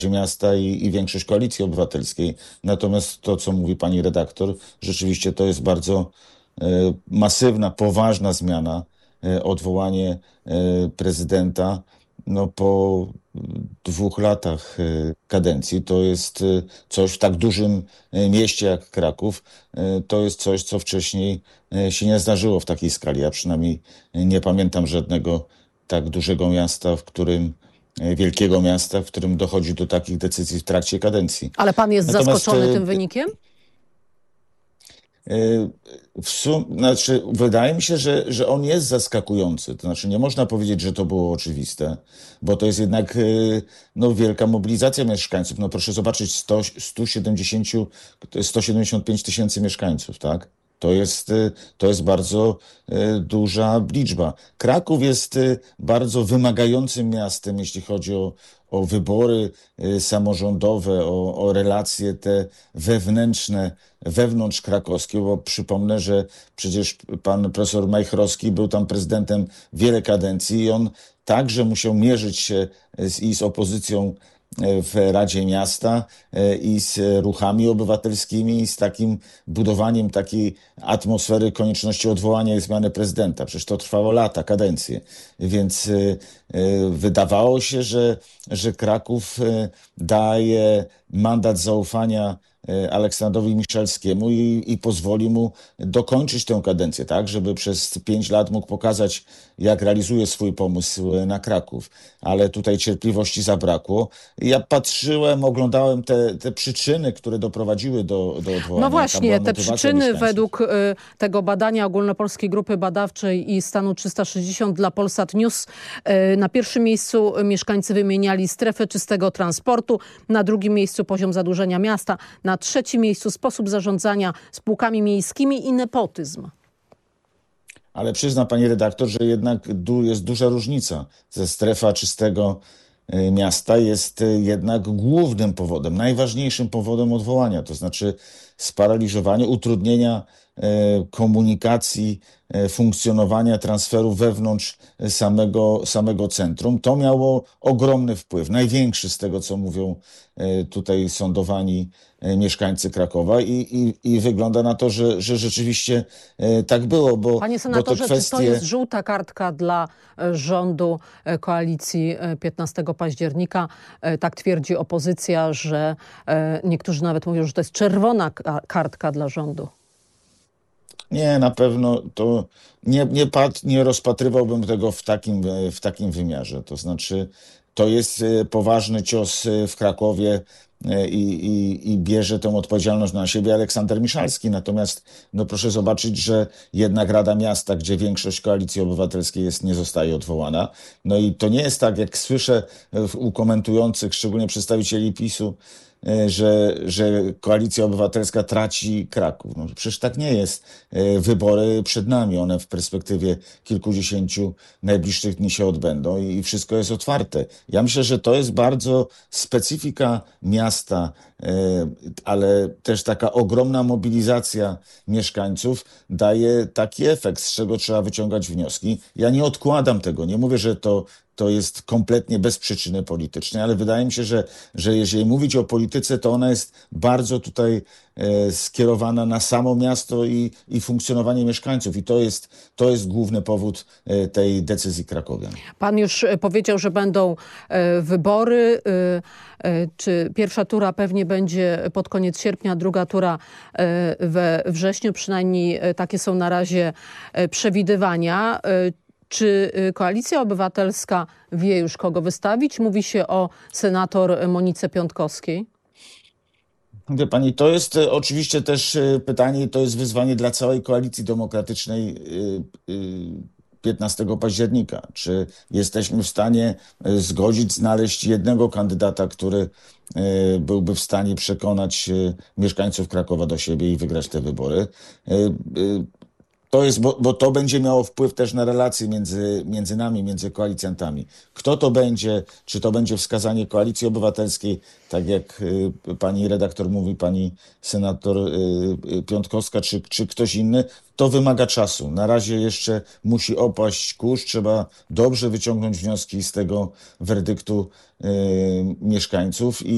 Miasta i większość Koalicji Obywatelskiej. Natomiast to, co mówi pani redaktor, rzeczywiście to jest bardzo masywna, poważna zmiana, odwołanie prezydenta no, po 2 latach kadencji. To jest coś w tak dużym mieście jak Kraków. To jest coś, co wcześniej się nie zdarzyło w takiej skali. Ja przynajmniej nie pamiętam żadnego tak dużego miasta, wielkiego miasta, w którym dochodzi do takich decyzji w trakcie kadencji. Ale pan jest Natomiast, zaskoczony tym wynikiem? Wydaje mi się, że on jest zaskakujący. To znaczy, nie można powiedzieć, że to było oczywiste, bo to jest jednak no, wielka mobilizacja mieszkańców. No proszę zobaczyć, 175 tysięcy mieszkańców, tak? To jest bardzo duża liczba. Kraków jest bardzo wymagającym miastem, jeśli chodzi o wybory samorządowe, o relacje te wewnątrz krakowskie, bo przypomnę, że przecież pan profesor Majchrowski był tam prezydentem wiele kadencji i on także musiał mierzyć się i z opozycją w Radzie Miasta i z ruchami obywatelskimi i z takim budowaniem takiej atmosfery konieczności odwołania i zmiany prezydenta. Przecież to trwało lata, kadencje. Więc wydawało się, że Kraków daje mandat zaufania Aleksandrowi Miszalskiemu i pozwoli mu dokończyć tę kadencję, tak, żeby przez 5 lat mógł pokazać, jak realizuje swój pomysł na Kraków. Ale tutaj cierpliwości zabrakło. Ja patrzyłem, oglądałem te przyczyny, które doprowadziły do odwołania. No właśnie, te przyczyny mieszkańców. według tego badania Ogólnopolskiej Grupy Badawczej i Stanu 360 dla Polsat News na pierwszym miejscu mieszkańcy wymieniali strefę czystego transportu, na drugim miejscu poziom zadłużenia miasta, na trzecim miejscu sposób zarządzania spółkami miejskimi i nepotyzm. Ale przyzna pani redaktor, że jednak jest duża różnica. Strefa czystego miasta jest jednak głównym powodem, najważniejszym powodem odwołania. To znaczy sparaliżowanie, utrudnienia komunikacji, funkcjonowania transferu wewnątrz samego centrum. To miało ogromny wpływ, największy z tego, co mówią tutaj sądowani mieszkańcy Krakowa i wygląda na to, że rzeczywiście tak było, Panie bo to senatorze, kwestie... czy to jest żółta kartka dla rządu koalicji 15 października? Tak twierdzi opozycja, że niektórzy nawet mówią, że to jest czerwona kartka dla rządu. Nie, na pewno to nie rozpatrywałbym tego w takim wymiarze. To znaczy, to jest poważny cios w Krakowie i bierze tę odpowiedzialność na siebie Aleksander Miszalski. Natomiast no proszę zobaczyć, że jednak Rada Miasta, gdzie większość Koalicji Obywatelskiej jest, nie zostaje odwołana. No i to nie jest tak, jak słyszę u komentujących, szczególnie przedstawicieli PiS-u, że Koalicja Obywatelska traci Kraków. No, przecież tak nie jest. Wybory przed nami, one w perspektywie kilkudziesięciu najbliższych dni się odbędą i wszystko jest otwarte. Ja myślę, że to jest bardzo specyfika miasta, ale też taka ogromna mobilizacja mieszkańców daje taki efekt, z czego trzeba wyciągać wnioski. Ja nie odkładam tego, nie mówię, że to jest kompletnie bez przyczyny politycznej, ale wydaje mi się, że jeżeli mówić o polityce, to ona jest bardzo tutaj skierowana na samo miasto i funkcjonowanie mieszkańców. I to jest główny powód tej decyzji krakowian. Pan już powiedział, że będą wybory. Czy pierwsza tura pewnie będzie pod koniec sierpnia, druga tura we wrześniu. Przynajmniej takie są na razie przewidywania. Czy Koalicja Obywatelska wie już, kogo wystawić? Mówi się o senator Monice Piątkowskiej. Wie pani, to jest oczywiście też pytanie, to jest wyzwanie dla całej Koalicji Demokratycznej 15 października. Czy jesteśmy w stanie znaleźć jednego kandydata, który byłby w stanie przekonać mieszkańców Krakowa do siebie i wygrać te wybory? To jest, bo to będzie miało wpływ też na relacje między nami, między koalicjantami. Kto to będzie? Czy to będzie wskazanie Koalicji Obywatelskiej, tak jak pani redaktor mówi, pani senator Piątkowska, czy ktoś inny? To wymaga czasu. Na razie jeszcze musi opaść kurz. Trzeba dobrze wyciągnąć wnioski z tego werdyktu mieszkańców